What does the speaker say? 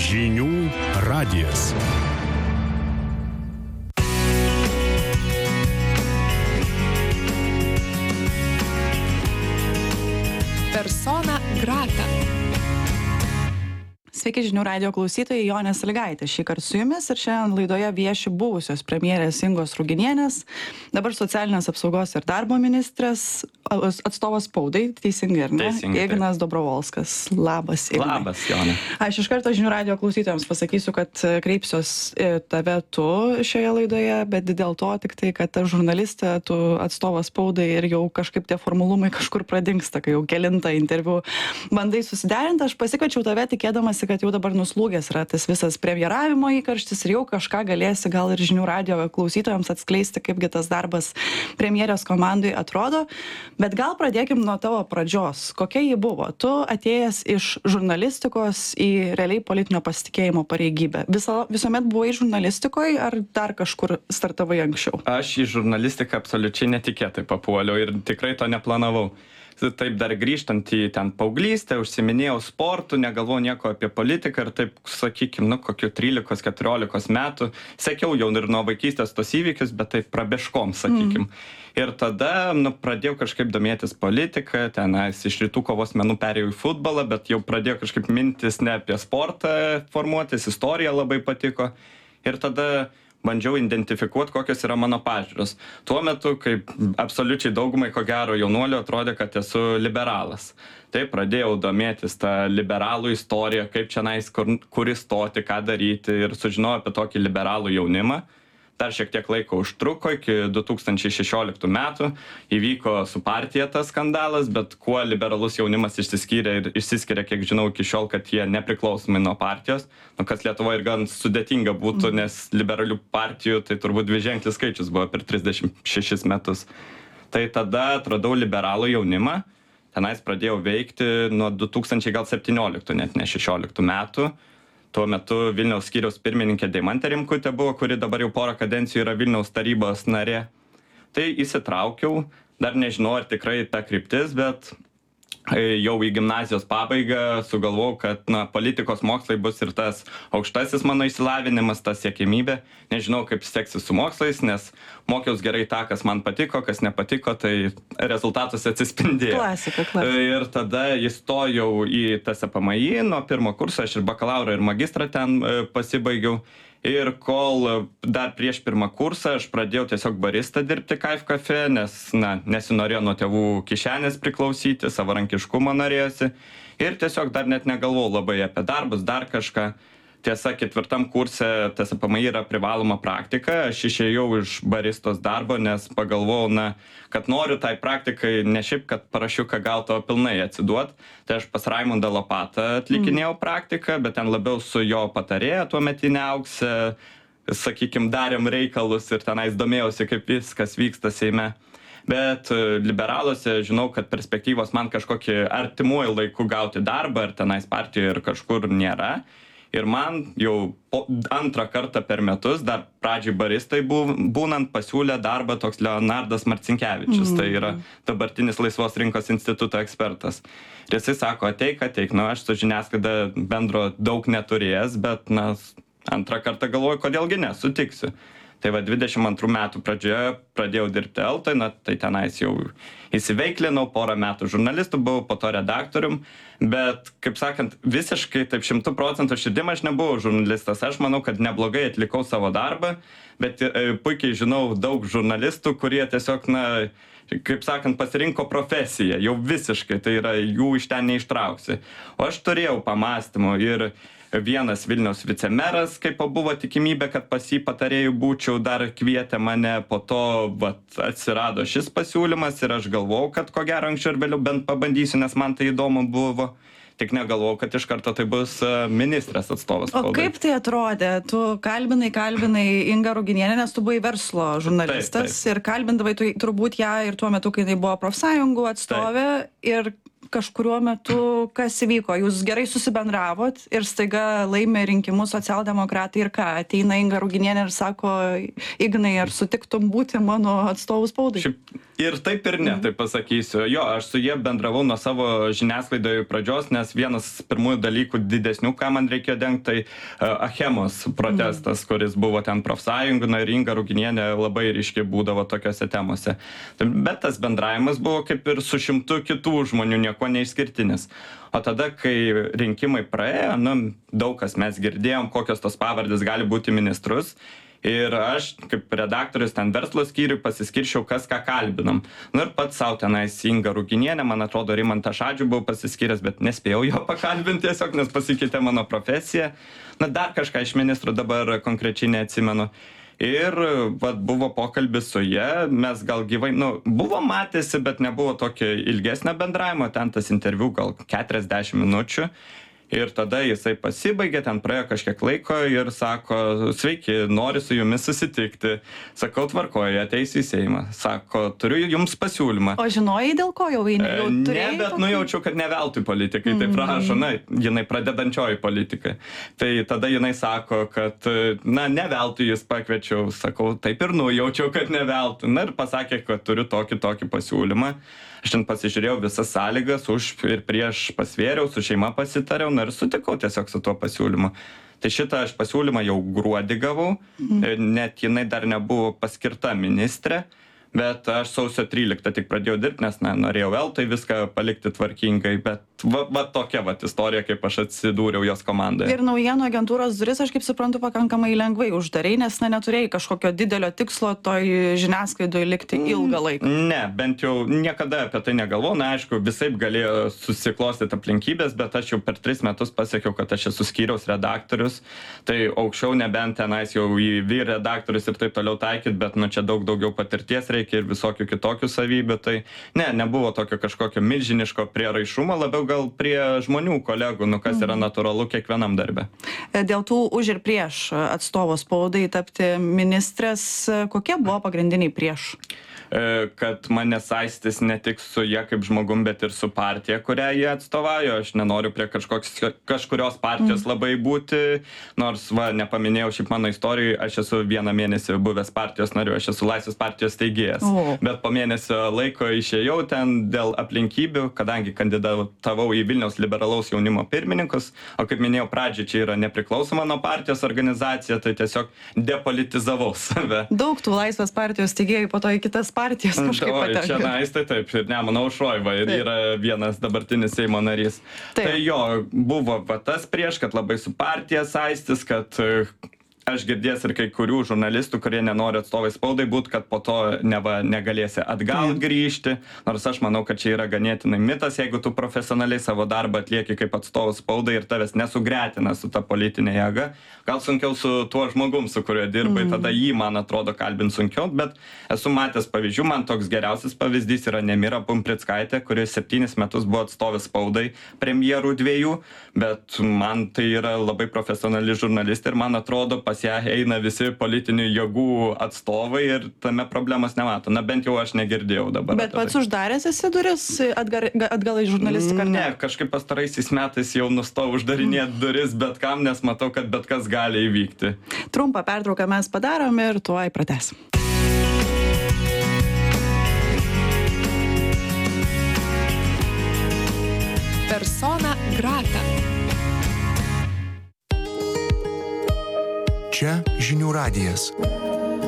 Žinių radijas. Persona grata. Sveiki žinių radijo klausytojai, Jonė Sąlygaitė šįkart su jumis ir šiandien laidoje vieši buvusios premjerės Ingos Ruginienės, dabar socialinės apsaugos ir darbo ministrės atstovas spaudai, teisingai ar ne? Teisingai. Ivinas Dobrovolskas. Labas, Ivinai. Labas, Jonė. Aš iš karto žinių radijo klausytojams pasakysiu, kad kreipsiuos tave tu šioje laidoje, bet dėl to tik tai, kad ta žurnalistė, tu atstovas spaudai ir jau kažkaip tie formalumai kažkur pradingsta, kai jau kelintą interviu bandai susiderinti. Aš pasikviečiau tave tikėdamasi, kad jau dabar nuslūgęs yra tas visas premjeravimo įkarštis ir jau kažką galėsi gal ir žinių radijo klausytojams atskleisti, kaipgi tas darbas premjerės komandai atrodo. Bet gal pradėkim nuo tavo pradžios. Kokia ji buvo? Tu atėjęs iš žurnalistikos į realiai politinio pasitikėjimo pareigybę. Visuomet buvai žurnalistikoje ar dar kažkur startavai anksčiau? Aš į žurnalistiką absoliučiai netikėtai papuoliau ir tikrai to neplanavau. Taip dar grįžtant į ten paauglystę, užsiminėjau sportu, negalvojau nieko apie politiką ir taip, sakykim, kokiu 13-14 metų, sekiau jau ir nuo vaikystės tos įvykius, bet taip prabėškom, sakykim. Ir tada pradėjau kažkaip domėtis politiką, tenais iš rytų kovos menų perėjau į futbolą, bet jau pradėjau kažkaip mintis ne apie sportą formuotis, istorija labai patiko. Ir tada bandžiau identifikuoti, kokios yra mano pažiūros. Tuo metu, kaip absoliučiai daugumai, ko gero, jaunuolių atrodė, kad esu liberalas. Taip, pradėjau domėtis tą liberalų istoriją, kaip čionais, kur įstoti, ką daryti ir sužinojau apie tokį liberalų jaunimą. Dar šiek tiek laiko užtruko, iki 2016 metų įvyko su partija tas skandalas, bet kuo liberalus jaunimas išsiskiria, kiek žinau, iki šiol, kad jie nepriklausomai nuo partijos, kas Lietuvoje ir gan sudėtinga būtų, nes liberalių partijų tai turbūt dviženklis skaičius buvo per 36 metus. Tai tada atradau liberalų jaunimą, tenais pradėjau veikti nuo 2017, net ne 16 metų. Tuo metu Vilniaus skyriaus pirmininkė Deimantė Rimkutė buvo, kuri dabar jau porą kadencijų yra Vilniaus tarybos narė. Tai įsitraukiau, dar nežinau, ar tikrai ta kryptis, bet jau į gimnazijos pabaigą sugalvojau, kad politikos mokslai bus ir tas aukštasis mano išsilavinimas, ta siekimybė. Nežinau, kaip seksis su mokslais, nes mokiaus gerai tą, kas man patiko, kas nepatiko, tai rezultatus atsispindėjo. Klasika. Ir tada įstojau į TSPMI, nuo pirmo kurso aš ir bakalaurą ir magistrą ten pasibaigiau. Ir kol dar prieš pirmą kursą aš pradėjau tiesiog barista dirbti Kaif Cafe, nes nesinorėjo nuo tėvų kišenės priklausyti, savarankiškumo norėjosi. Ir tiesiog dar net negalvojau labai apie darbus, dar kažką. Tiesa, 4 kurse TSPMI yra privaloma praktika. Aš išėjau iš baristos darbo, nes pagalvojau, kad noriu tai praktikai ne šiaip, kad parašiuką gauto pilnai atsiduot. Tai aš pas Raimundą Lopatą atlikinėjau praktiką, bet ten labiau su jo patarėja tuometinė Auksė, sakykim, darėm reikalus ir tenais domėjausi, kaip viskas vyksta Seime. Bet liberaluose žinau, kad perspektyvos man kažkokį artimuoju laiku gauti darbą, ar tenais partijoje ir kažkur nėra. Ir man jau antrą kartą per metus, dar pradžiai baristai būnant, pasiūlė darbą toks Leonardas Marcinkevičius. Tai yra dabartinis Laisvos rinkos instituto ekspertas. Ir jisai sako, ateik, aš su žiniasklaida bendro daug neturėjęs, bet antrą kartą galvoju, kodėlgi nesutiksiu. Tai 22 metų pradžioje pradėjau dirbti Eltoj, tai tenais jau įsiveiklinau, porą metų žurnalistų buvau, po to redaktorium, bet, kaip sakant, visiškai taip 100% širdim aš nebuvau žurnalistas. Aš manau, kad neblogai atlikau savo darbą, bet puikiai žinau daug žurnalistų, kurie tiesiog, kaip sakant, pasirinko profesiją, jau visiškai, tai yra jų iš ten neištrauksi. O aš turėjau pamąstymų ir vienas Vilniaus vicemeras, kaip buvo tikimybė, kad pas jį patarėjų būčiau, dar kvietė mane, po to atsirado šis pasiūlymas ir aš galvojau, kad ko gero anksčiau ir vėliau bent pabandysiu, nes man tai įdomu buvo. Tik negalvojau, kad iš karto tai bus ministrės atstovas spaudai. O kaip tai atrodė? Tu kalbinai Ingą Ruginienę, nes tu buvai verslo žurnalistas. Taip. Ir kalbindavai turbūt ją ir tuo metu, kai tai buvo profsąjungų atstovė. Taip. Ir kažkuriuo metu kas įvyko? Jūs gerai susibendravot ir staiga laimė rinkimus socialdemokratai ir ką? Ateina Inga Ruginienė ir sako, Ignai, ar sutiktum būti mano atstovų spaudai? Ir taip ir ne, taip pasakysiu. Jo, aš su jie bendravau nuo savo žiniasklaidoje pradžios, nes vienas pirmųjų dalykų didesnių, ką man reikėjo dengti, tai Achemos protestas, kuris buvo ten profsąjungų, ir Inga Ruginienė labai ryškiai būdavo tokiose temose. Bet tas bendravimas buvo kaip ir su 100 kitų žmonių, nieko neišskirtinis. O tada, kai rinkimai praėjo, daug kas mes girdėjom, kokios tos pavardės gali būti ministrus. Ir aš, kaip redaktorius ten verslo skyriui, pasiskirčiau, kas ką kalbinam. Ir pats savo tenais Inga Ruginienė, man atrodo, Rimantą Šadžių buvau pasiskyręs, bet nespėjau jo pakalbinti tiesiog, nes pasikeitė mano profesija. Dar kažką iš ministrų dabar konkrečiai neatsimenu. Ir buvo pokalbis su jie, mes gal gyvai, buvo matėsi, bet nebuvo tokio ilgesnio bendravimo, ten tas interviu gal 40 minučių. Ir tada jisai pasibaigė, ten praėjo kažkiek laiko ir sako, sveiki, noriu su jumis susitikti. Sakau, tvarkoju, ateisiu į Seimą. Sako, turiu jums pasiūlymą. O žinojai, dėl ko jau eini? Ne, bet nujaučiau, kad ne veltui politikai, tai prašo, jinai pradedančioji politika. Tai tada jinai sako, kad, ne veltui jis pakviečiau, sakau, taip ir nujaučiau, kad ne veltui. Ir pasakė, kad turiu tokį pasiūlymą. Aš ten pasižiūrėjau visas sąlygas, už ir prieš pasvėriau, su šeima pasitariau, ir sutikau tiesiog su tuo pasiūlymu. Tai šitą aš pasiūlymą jau gruodį gavau, net jinai dar nebuvo paskirta ministrė, bet aš sausio 13 tik pradėjau dirbti, nes norėjau vėl tai viską palikti tvarkingai, bet tokia istorija, kaip aš atsidūriau jos komandoje. Ir naujienų agentūros duris, aš kaip suprantu, pakankamai lengvai uždarai, nes neturėjai kažkokio didelio tikslo toj žiniasklaidoje likti ilgą laiką. Ne, bent jau niekada apie tai negalvojau. Aišku, visaip galėjo susiklostyti aplinkybės, bet aš jau per 3 metus pasiekiau, kad aš esu skyriaus redaktorius. Tai aukščiau nebent tenais jau į vyr redaktorius ir taip toliau taikyti, bet čia daug daugiau patirties reikia ir visokių kitokių savybių. Tai nebuvo tokio kažkokio milžiniško prieraišumo, labiau gal prie žmonių, kolegų, kas yra natūralu kiekvienam darbe. Dėl tų už ir prieš atstovo spaudai tapti ministrės, kokie buvo pagrindiniai prieš? Kad mane saistys ne tik su jie kaip žmogum, bet ir su partija, kurią jie atstovauja. Aš nenoriu prie kažkurios partijos labai būti, nors nepaminėjau šiaip mano istorijai, aš esu 1 mėnesį buvęs partijos nariu, aš esu Laisvės partijos steigėjas. Bet po mėnesio laiko išėjau ten dėl aplinkybių, kadangi kandidatavau į Vilniaus liberalaus jaunimo pirmininkus, o kaip minėjau pradžiai, čia yra nepriklausoma nuo partijos organizacija, tai tiesiog depolitizavau save. Daug tų Laisvės partijos steigėjų po to į kitas partijos kažkaip patenka. Čia tai taip, ir Nemuno Aušroj ir yra vienas dabartinis Seimo narys. Tai jo, buvo tas prieš, kad labai su partija saistis, kad aš girdėjęs ir kai kurių žurnalistų, kurie nenori atstovai spaudai būti, kad po to negalėsi atgal grįžti, nors aš manau, kad čia yra ganėtinai mitas, jeigu tu profesionaliai savo darbą atlieki kaip atstovas spaudai ir tavęs nesugretina su ta politinė jėga. Gal sunkiau su tuo žmogum, su kuriuo dirbai, tada jį, man atrodo, kalbint sunkiau, bet esu matęs pavyzdžių, man toks geriausias pavyzdys yra Nemira Pumprickaitė, kuri 7 metus buvo atstovas spaudai, premjerų 2, bet man tai yra labai profesionali žurnalistė ir man atrodo, pas ją eina visi politinių jėgų atstovai ir tame problemas nemato. Bent jau aš negirdėjau dabar. Bet pats uždaręs esi duris atgal į žurnalistiką? Ne, kažkaip pastaraisiais metais jau nustojau uždarinėti duris bet kam, nes matau, kad bet kas gali įvykti. Trumpą pertrauką mes padarom ir tuoj pratęsim. Persona grata. Čia žinių radijas.